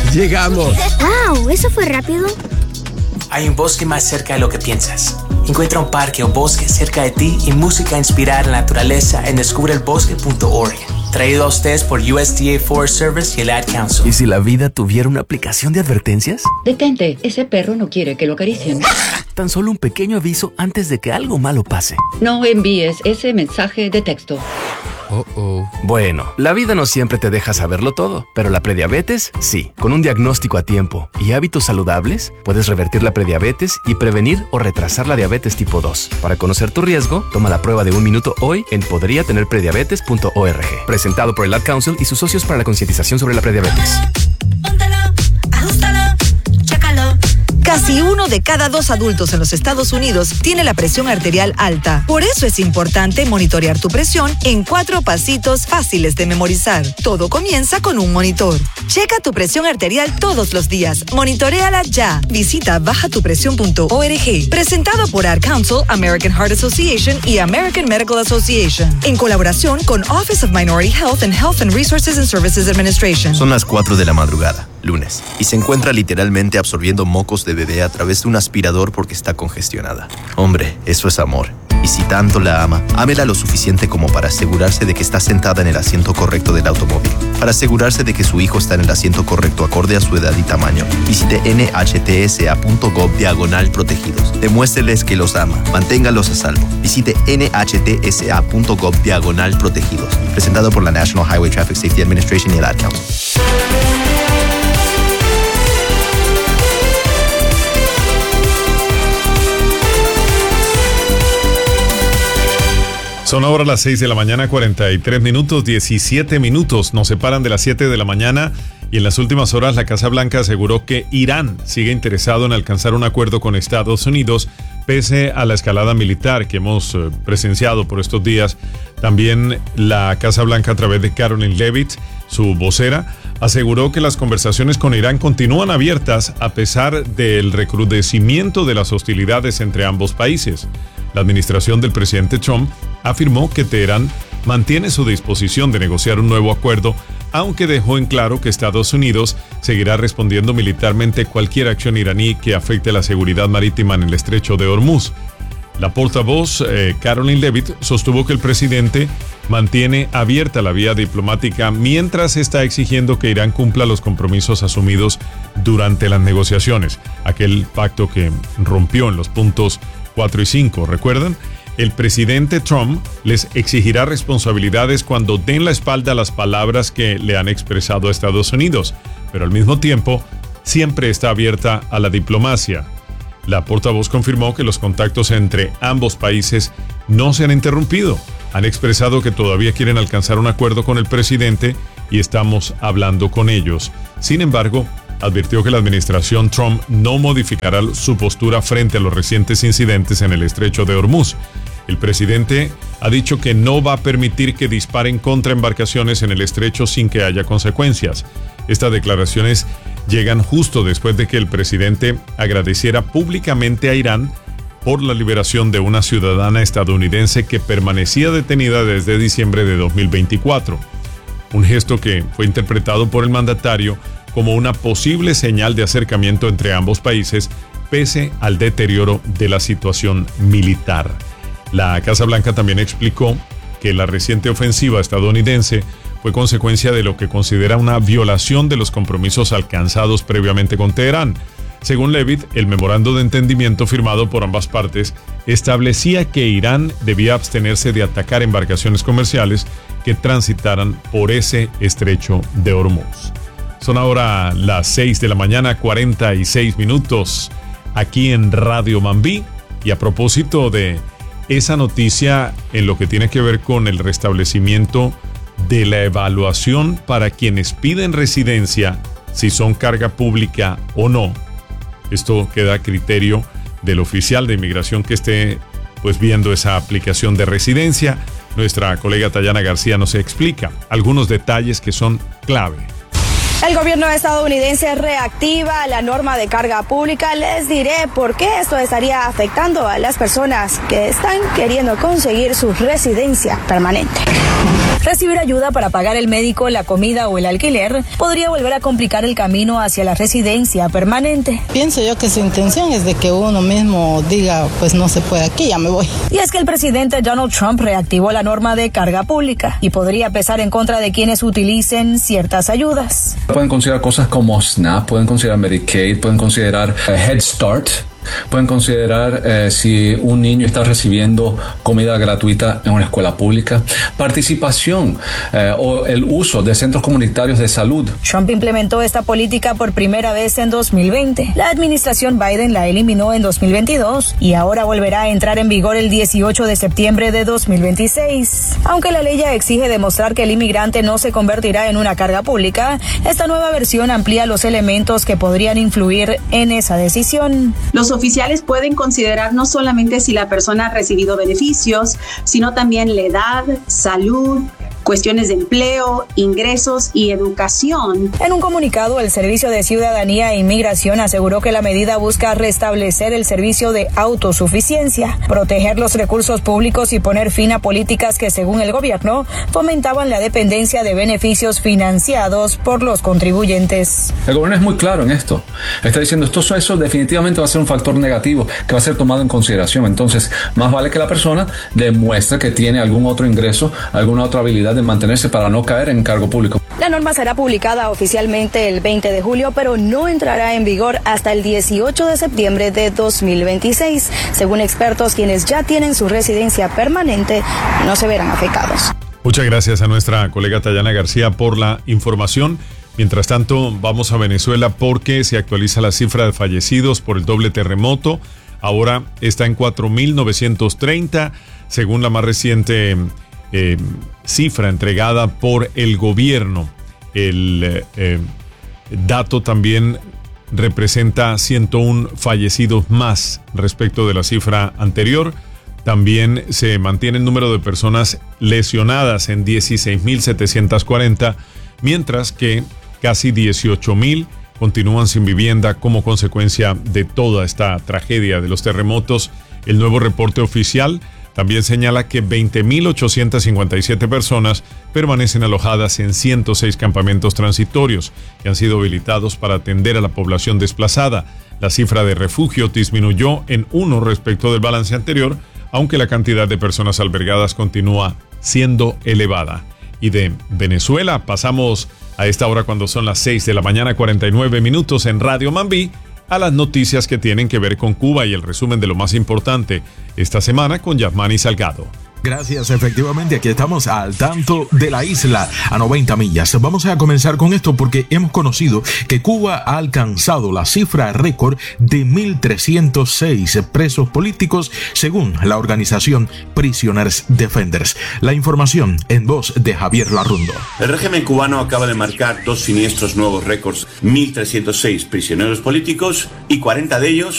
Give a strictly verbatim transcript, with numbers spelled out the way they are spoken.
Llegamos. ¡Wow! ¿Eso fue rápido? Hay un bosque más cerca de lo que piensas. Encuentra un parque o bosque cerca de ti y música inspirada en la naturaleza en descubre el bosque punto org. Traído a ustedes por U S D A Forest Service y el Ad Council. ¿Y si la vida tuviera una aplicación de advertencias? Detente, ese perro no quiere que lo acaricien. Tan solo un pequeño aviso antes de que algo malo pase. No envíes ese mensaje de texto. Oh, oh. Bueno, la vida no siempre te deja saberlo todo, pero la prediabetes, sí. Con un diagnóstico a tiempo y hábitos saludables, puedes revertir la prediabetes y prevenir o retrasar la diabetes tipo dos. Para conocer tu riesgo, toma la prueba de un minuto hoy en podría tener prediabetes punto org. Presentado por el Ad Council y sus socios para la concientización sobre la prediabetes. Póntalo, ajustalo, chécalo. Casi uno de cada dos adultos en los Estados Unidos tiene la presión arterial alta. Por eso es importante monitorear tu presión en cuatro pasitos fáciles de memorizar. Todo comienza con un monitor. Checa tu presión arterial todos los días. Monitoréala ya. Visita baja tu presión punto org. Presentado por Ad Council, American Heart Association y American Medical Association. En colaboración con Office of Minority Health and Health and Resources and Services Administration. Son las cuatro de la madrugada, lunes, y se encuentra literalmente absorbiendo mocos de bebé a través de un aspirador porque está congestionada. Hombre, eso es amor. Y si tanto la ama, ámela lo suficiente como para asegurarse de que está sentada en el asiento correcto del automóvil. Para asegurarse de que su hijo está en el asiento correcto acorde a su edad y tamaño. Visite N H T S A punto gov diagonal protegidos. Demuéstreles que los ama. Manténgalos a salvo. Visite N H T S A punto gov diagonal protegidos. Presentado por la National Highway Traffic Safety Administration y el Ad Council. Son ahora las seis de la mañana, cuarenta y tres minutos, diecisiete minutos. Nos separan de las siete de la mañana y en las últimas horas la Casa Blanca aseguró que Irán sigue interesado en alcanzar un acuerdo con Estados Unidos pese a la escalada militar que hemos eh, presenciado por estos días. También la Casa Blanca, a través de Caroline Leavitt, su vocera, aseguró que las conversaciones con Irán continúan abiertas a pesar del recrudecimiento de las hostilidades entre ambos países. La administración del presidente Trump afirmó que Teherán mantiene su disposición de negociar un nuevo acuerdo, aunque dejó en claro que Estados Unidos seguirá respondiendo militarmente cualquier acción iraní que afecte la seguridad marítima en el estrecho de Hormuz. La portavoz eh, Caroline Leavitt sostuvo que el presidente mantiene abierta la vía diplomática mientras está exigiendo que Irán cumpla los compromisos asumidos durante las negociaciones. Aquel pacto que rompió en los puntos cuatro y cinco, ¿recuerdan? El presidente Trump les exigirá responsabilidades cuando den la espalda a las palabras que le han expresado a Estados Unidos, pero al mismo tiempo siempre está abierta a la diplomacia. La portavoz confirmó que los contactos entre ambos países no se han interrumpido. Han expresado que todavía quieren alcanzar un acuerdo con el presidente y estamos hablando con ellos. Sin embargo, advirtió que la administración Trump no modificará su postura frente a los recientes incidentes en el estrecho de Hormuz. El presidente ha dicho que no va a permitir que disparen contra embarcaciones en el estrecho sin que haya consecuencias. Estas declaraciones llegan justo después de que el presidente agradeciera públicamente a Irán por la liberación de una ciudadana estadounidense que permanecía detenida desde diciembre de dos mil veinticuatro. Un gesto que fue interpretado por el mandatario como una posible señal de acercamiento entre ambos países, pese al deterioro de la situación militar. La Casa Blanca también explicó que la reciente ofensiva estadounidense fue consecuencia de lo que considera una violación de los compromisos alcanzados previamente con Teherán. Según Leavitt, el memorando de entendimiento firmado por ambas partes establecía que Irán debía abstenerse de atacar embarcaciones comerciales que transitaran por ese estrecho de Hormuz. Son ahora las seis de la mañana, cuarenta y seis minutos, aquí en Radio Mambí. Y a propósito de esa noticia en lo que tiene que ver con el restablecimiento de la evaluación para quienes piden residencia, si son carga pública o no, esto queda a criterio del oficial de inmigración que esté pues viendo esa aplicación de residencia. Nuestra colega Tayana García nos explica algunos detalles que son clave. El gobierno estadounidense reactiva la norma de carga pública. Les diré por qué esto estaría afectando a las personas que están queriendo conseguir su residencia permanente. Recibir ayuda para pagar el médico, la comida o el alquiler podría volver a complicar el camino hacia la residencia permanente. Pienso yo que su intención es de que uno mismo diga, pues no se puede aquí, ya me voy. Y es que el presidente Donald Trump reactivó la norma de carga pública y podría pesar en contra de quienes utilicen ciertas ayudas. Pueden considerar cosas como SNAP, pueden considerar Medicaid, pueden considerar uh, Head Start. Pueden considerar eh, si un niño está recibiendo comida gratuita en una escuela pública, participación eh, o el uso de centros comunitarios de salud. Trump implementó esta política por primera vez en dos mil veinte. La administración Biden la eliminó en dos mil veintidós y ahora volverá a entrar en vigor el dieciocho de septiembre de dos mil veintiséis. Aunque la ley ya exige demostrar que el inmigrante no se convertirá en una carga pública, esta nueva versión amplía los elementos que podrían influir en esa decisión. Los oficiales pueden considerar no solamente si la persona ha recibido beneficios, sino también la edad, salud, cuestiones de empleo, ingresos y educación. En un comunicado, el Servicio de Ciudadanía e Inmigración aseguró que la medida busca restablecer el servicio de autosuficiencia, proteger los recursos públicos y poner fin a políticas que, según el gobierno, fomentaban la dependencia de beneficios financiados por los contribuyentes. El gobierno es muy claro en esto. Está diciendo esto, eso definitivamente va a ser un factor negativo que va a ser tomado en consideración. Entonces, más vale que la persona demuestre que tiene algún otro ingreso, alguna otra habilidad de mantenerse para no caer en cargo público. La norma será publicada oficialmente el veinte de julio, pero no entrará en vigor hasta el dieciocho de septiembre de dos mil veintiséis. Según expertos, quienes ya tienen su residencia permanente no se verán afectados. Muchas gracias a nuestra colega Tayana García por la información. Mientras tanto, vamos a Venezuela porque se actualiza la cifra de fallecidos por el doble terremoto. Ahora está en cuatro mil novecientos treinta, según la más reciente Eh, cifra entregada por el gobierno. El eh, eh, dato también representa ciento uno fallecidos más respecto de la cifra anterior. También se mantiene el número de personas lesionadas en dieciséis mil setecientos cuarenta, mientras que casi dieciocho mil continúan sin vivienda como consecuencia de toda esta tragedia de los terremotos. El nuevo reporte oficial también señala que veinte mil ochocientos cincuenta y siete personas permanecen alojadas en ciento seis campamentos transitorios que han sido habilitados para atender a la población desplazada. La cifra de refugio disminuyó en uno respecto del balance anterior, aunque la cantidad de personas albergadas continúa siendo elevada. Y de Venezuela pasamos a esta hora, cuando son las seis de la mañana, cuarenta y nueve minutos en Radio Mambí, a las noticias que tienen que ver con Cuba y el resumen de lo más importante esta semana con Yasmani Salgado. Gracias, efectivamente, aquí estamos al tanto de la isla a noventa millas. Vamos a comenzar con esto porque hemos conocido que Cuba ha alcanzado la cifra récord de mil trescientos seis presos políticos según la organización Prisoners Defenders. La información en voz de Javier Larrundo. El régimen cubano acaba de marcar dos siniestros nuevos récords: mil trescientos seis prisioneros políticos y cuarenta de ellos